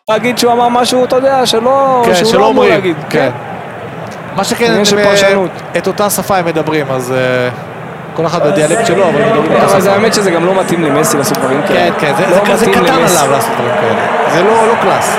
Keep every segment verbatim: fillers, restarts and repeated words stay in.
להגיד שהוא אמר משהו, אתה יודע, שלא שלא אמור להגיד. כן. מה שכן, את אותה שפה הם מדברים, אז כל אחד בדיאלקט שלו, אבל הם מדברים אותה שפה. אבל זה האמת שזה גם לא מתאים למסי לעשות דברים כאלה. כן, כן, זה קטן עליו לעשות דברים כאלה. זה לא קלאס.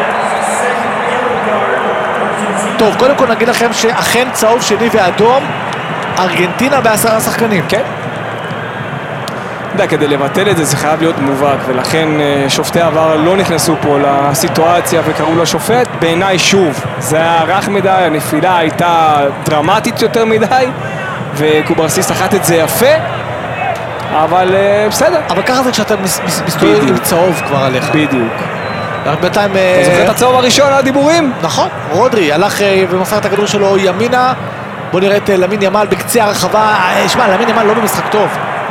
טוב, קודם כל נגיד לכם שאכן צהוב שני ואדום, ארגנטינה בעשרה שחקנים. כן. אתה יודע, כדי לבטל את זה, זה חייב להיות מובהק, ולכן שופטי העבר לא נכנסו פה לסיטואציה וקראו לשופט. בעיניי שוב, זה היה רך מדי, הנפילה הייתה דרמטית יותר מדי, וקוברסיס אחת את זה יפה, אבל בסדר. אבל ככה זה כשאתה מסתובב עם צהוב כבר עליך. בדיוק. בינתיים... אתה זוכר את הצהוב הראשון, הדיבורים? נכון, רודרי הלך ומסר את הכדור שלו ימינה. בוא נראה את למין ימל בקצה הרחבה. שמע, למין ימל לא במשחק טוב.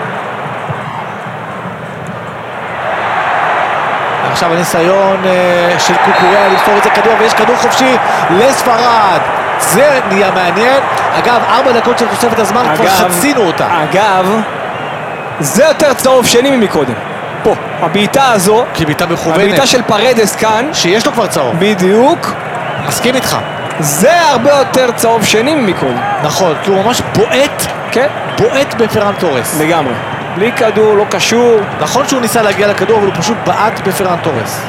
עכשיו הניסיון של קוקוריה לתפור את זה כדור, ויש כדור חופשי לספרד. זה נהיה מעניין. אגב, ארבע דקות של תוספת הזמן, כבר חצינו אותה. אגב, זה יותר צהוב שני ממקודם. פה, הבעיטה הזו, כי בעיטה מכוונת. הבעיטה של פרדס כאן, שיש לו כבר צהוב. בדיוק. מסכים איתך. זה הרבה יותר צהוב שני ממקודם. נכון, כי הוא ממש בועט. כן. בועט בפרן טורס. לגמרי. בלי כדור, לא קשור. נכון שהוא ניסה להגיע לכדור, אבל הוא פשוט בעט בפרן טורס.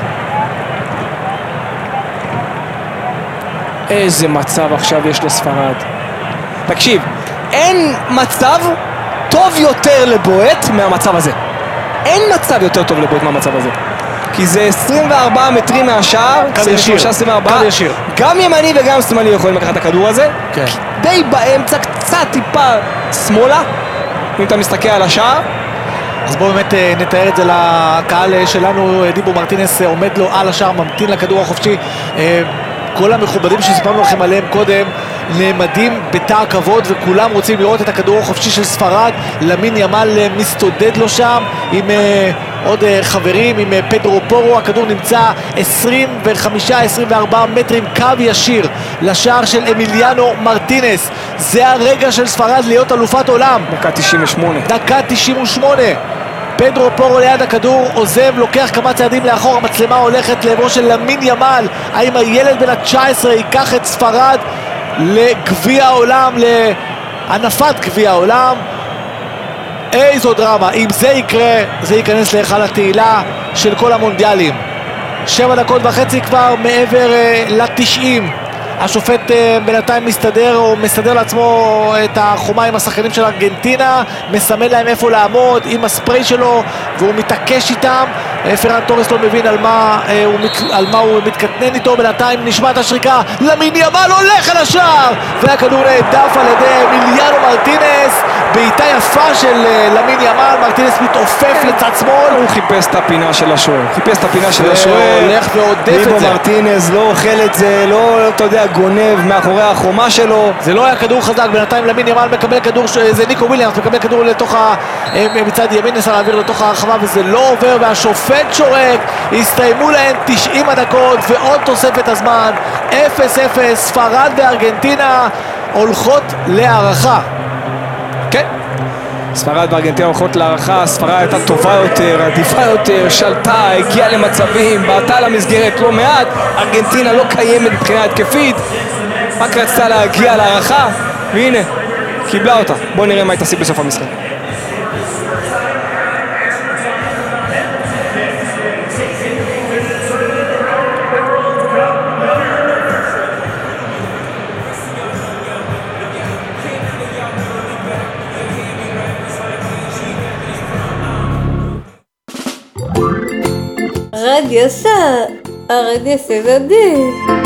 איזה מצב עכשיו יש לספרד. תקשיב, אין מצב טוב יותר לבועט מהמצב הזה. אין מצב יותר טוב לבועט מהמצב הזה. כי זה עשרים וארבעה מטרים מהשער, קו ישיר, קו ישיר. גם ימני וגם שמאלי יכולים לקחת את הכדור הזה. כן. די באמצע, קצת טיפה שמאלה, אם אתה מסתכל על השער. אז בואו באמת נתאר את זה לקהל שלנו. דיבו מרטינס עומד לו על השער, ממתין לכדור החופשי. כל המכובדים שסיפרנו לכם עליהם קודם נעמדים בתא הכבוד, וכולם רוצים לראות את הכדור החופשי של ספרד. למין ימל מסתודד לו שם עם עוד חברים, עם פדרו פורו. הכדור נמצא עשרים וחמישה עשרים וארבעה מטרים, קו ישיר לשער של אמיליאנו מרטינס. זה הרגע של ספרד להיות אלופת עולם. דקה תשעים ושמונה. דקה תשעים ושמונה. פדרו פורו ליד הכדור, עוזב, לוקח כמה צעדים לאחור, המצלמה הולכת לעברו של למין ימל. האם הילד בן ה-תשע עשרה ייקח את ספרד לגביע העולם, להנפת גביע העולם? איזו דרמה. אם זה יקרה, זה ייכנס להיכל התהילה של כל המונדיאלים. שבע דקות וחצי כבר מעבר uh, ל-תשעים. השופט uh, בינתיים מסתדר, או מסתדר לעצמו את החומה עם השחקנים של ארגנטינה, מסמן להם איפה לעמוד עם הספרי שלו, והוא מתעקש איתם. פרן טורס לא מבין על מה, uh, הוא, מת, על מה הוא מתקטנן איתו. בינתיים נשמעת השריקה, למין ימל הולך אל השער, והכדור נעדף על ידי אמיליאנו מרטינס. בעיטה יפה של uh, למין ימל, מרטינס מתעופף לצד שמאל. הוא חיפש את הפינה של השוער, חיפש את הפינה של השוער. הולך ועודף את זה. מרטינס לא אוכל את זה, לא, אתה יודע, גונב מאחורי החומה שלו. זה לא היה כדור חזק. בינתיים למין ימל מקבל כדור, זה ניקו וויליאמס מקבל כדור לתוך ה... מצד ימין נסה להעביר לתוך הרחבה, וזה לא עובר, והשופט שורק. הסתיימו להן תשעים הדקות ועוד תוספת הזמן. אפס אפס. ספרד וארגנטינה הולכות להערכה. כן, ספרד וארגנטינה הולכות להערכה. ספרד הייתה טובה יותר, עדיפה יותר, שלטה, הגיעה למצבים, בעטה למסגרת לא מעט. ארגנטינה לא קיימת מבחינה התקפית, רק רצתה להגיע להערכה, והנה, קיבלה אותה. בואו נראה מה היא תעשי בסוף המשחק. רדיו סע, הרדיו סבבי.